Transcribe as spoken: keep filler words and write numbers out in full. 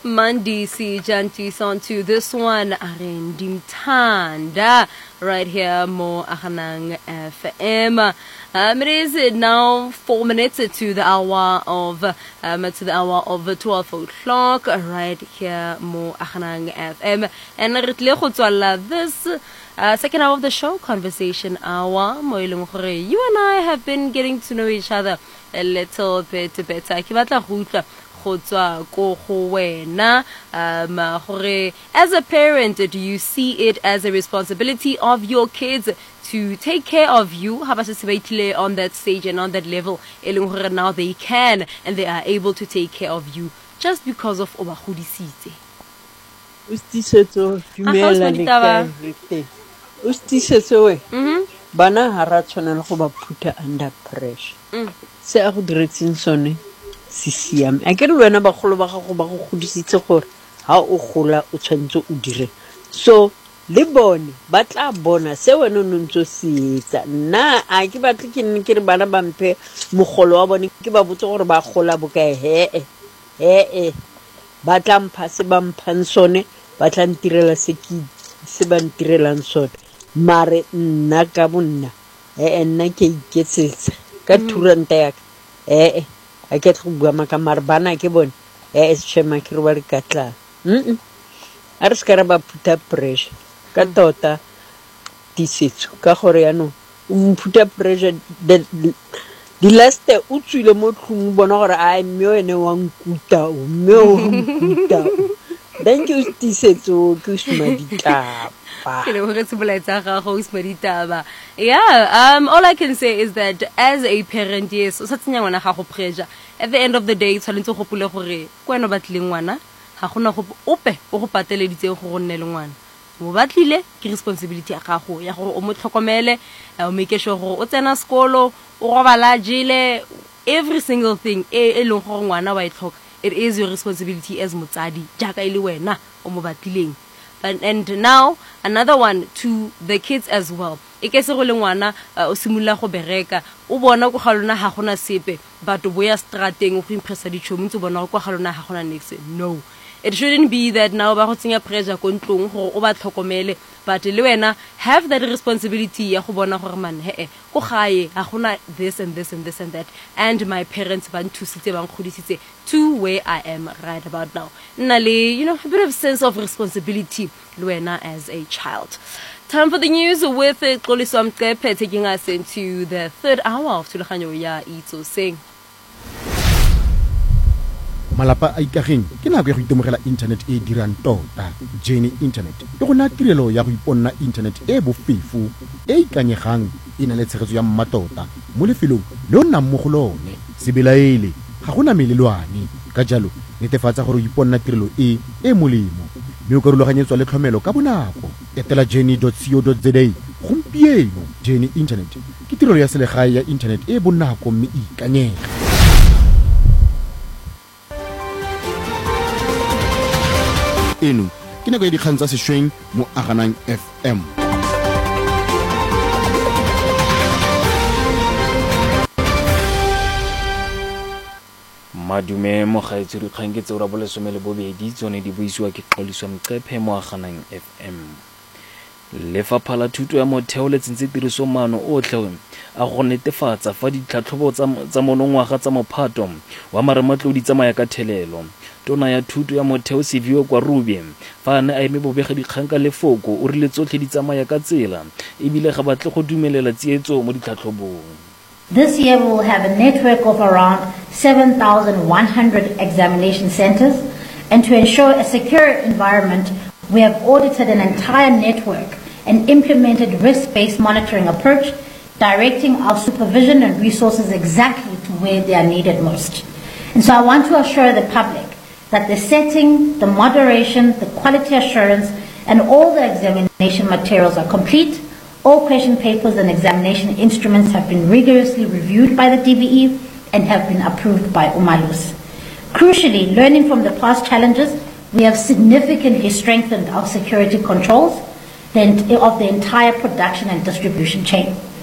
Mandi si Janti on to this one Arendim Tanda right here more Ahanang F M. Um, it is now four minutes to the hour of um, to the hour of twelve o'clock right here more Ahanang F M and this uh, second hour of the show, conversation hour. You and I have been getting to know each other a little bit better. Um, as a parent, do you see it as a responsibility of your kids to take care of you? On that stage and on that level, now they can and they are able to take care of you just because of Obahudisite. Bana haratshwana le go ba phuta under pressure. Se a go diretseng sone sisiam. A ke re wena ba golo ba gago ba go godisitse gore ha o gola o tshwantse o dire. So le bone ba tla bona se wena o ntse o se etsa. Nna a ke batle ke nne ke re bana ba mphe mogolo wa bone ke ba botse gore ba gola bokae he e he e ba tla mpha se ba mphang sone ba tla ntirela se ke se ba ntirelang sone. Mare nna ka bonna e nna ke iketsetsa ka turanta ya e a ke tlo bua maka mare bana ke bone e tshema ke re ba re katla mm a re ska ra ba putha pressure ka tota tisetso ka gore ya no o putha pressure di last o tswile mo tlhong bona gore a mme ene wa nkuta o mme o nkuta thank you tisetso ke shuma ditaba. Yeah, um, all I can say is that as a parent, yes, at the end of the day, it's a responsibility ya gago ya gore o mo tlhokomele o make sure gore o tsena sekolo o robala jile every single thing e leng gore ngwana wa itlhoka. It is your responsibility as motsadi jaaka ile wena o mo batlileng. And, and now another one to the kids as well. E ke se go le ngwana o simolola go bereka o bona go galona ha gona sepe but o boya strateng go impressa ditšhomo tse bona go galona ha gona next. No, it shouldn't be that now ba go tsenya pressure ko ntlong gore o ba tlhokomele but le wena have that responsibility ya go bona gore man he go gae ha gona this and this and this and that and my parents ba nthusitse ba nkgodisitse to where I am right about now. Nale, you know, a bit of sense of responsibility le wena as a child. Time for the news with Xoliso Mqephe taking us into the third hour of Thulaganyo ya Itsoseng. Malapa a ikageng ke nako ya go itemogela internet e dirang tota. Jenny Internet e go na tirelo ya go iponna internet e bofefo e ikanyegang e na le tshegetso ya mmatota mo lefelong le o nnang mo go lone. Sebelaele ga gona melelwane ka jalo netefatsa gore o iponna tirelo e e molemo mme o ka rulaganyetswa le tlhomelo ka bonako. Etela jenny dot co dot za gompieno. Jenny Internet ke tirelo ya selegae ya internet e bonako mme e ikanyega. Eno ke nako ya dikgang tsa sešweng mo Aganang F M. Madume mo gaetse re kgang ke tse ora bolesome le bobedi tsone di buisiwa ke Xoliso Mqephe mo Aganang F M. Lefapha la Thuto ya Motheo le tsentse tiriso maano otlhe a go netefatsa fa ditlhatlhobo tsa monongwaga tsa Mophato wa Marematlodi tsamaya ka thelelo. Tona ya Thuto ya Motheo Siviwe kwa Rubie fa ne a eme bobega dikgang ka lefoko o rile tsotlhe di tsamaya ka tsela e bile ga batle go dumelela tsietso mo ditlhatlhobong. This year we will have a network of around seven thousand one hundred examination centers, and to ensure a secure environment, we have audited an entire network and implemented risk-based monitoring approach, directing our supervision and resources exactly to where they are needed most. And so I want to assure the public that the setting, the moderation, the quality assurance, and all the examination materials are complete. All question papers and examination instruments have been rigorously reviewed by the D B E and have been approved by Umalus. Crucially, learning from the past challenges, we have significantly strengthened our security controls of the entire production and distribution chain.